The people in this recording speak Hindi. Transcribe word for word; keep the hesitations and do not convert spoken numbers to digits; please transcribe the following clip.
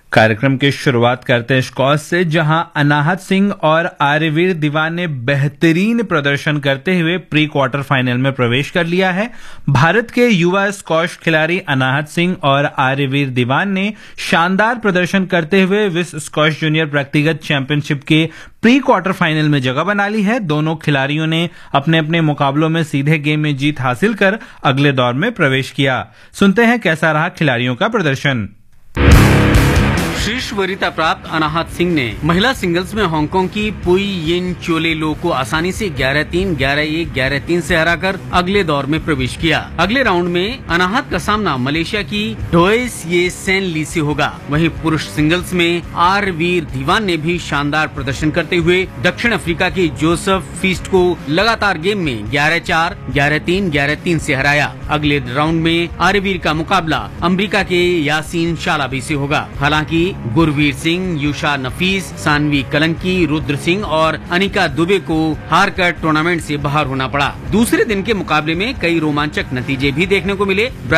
कार्यक्रम की शुरुआत करते हैं स्कॉश से, जहां अनाहत सिंह और आर्यवीर दीवान ने बेहतरीन प्रदर्शन करते हुए प्री क्वार्टर फाइनल में प्रवेश कर लिया है। भारत के युवा स्कॉश खिलाड़ी अनाहत सिंह और आर्यवीर दीवान ने शानदार प्रदर्शन करते हुए विश्व स्कॉश जूनियर व्यक्तिगत चैंपियनशिप के प्री क्वार्टर फाइनल में जगह बना ली है। दोनों खिलाड़ियों ने अपने अपने मुकाबलों में सीधे गेम में जीत हासिल कर अगले दौर में प्रवेश किया। सुनते हैं कैसा रहा खिलाड़ियों का प्रदर्शन। शीर्ष वरीयता प्राप्त अनाहत सिंह ने महिला सिंगल्स में हांगकांग की पुई यिन चोले लो को आसानी से ग्यारह तीन, ग्यारह एक, ग्यारह तीन से हराकर अगले दौर में प्रवेश किया। अगले राउंड में अनाहत का सामना मलेशिया की डोएस ये सैन ली से होगा। वहीं पुरुष सिंगल्स में आर्यवीर दीवान ने भी शानदार प्रदर्शन करते हुए दक्षिण अफ्रीका के जोसेफ फीस्ट को लगातार गेम में ग्यारह चार, ग्यारह तीन, ग्यारह तीन से हराया। अगले राउंड में आर्यवीर का मुकाबला अमेरिका के यासीन शालाबी से होगा। हालांकि गुरवीर सिंह, यूशा नफीस, सानवी कलंकी, रुद्र सिंह और अनिका दुबे को हारकर टूर्नामेंट से बाहर होना पड़ा। दूसरे दिन के मुकाबले में कई रोमांचक नतीजे भी देखने को मिले।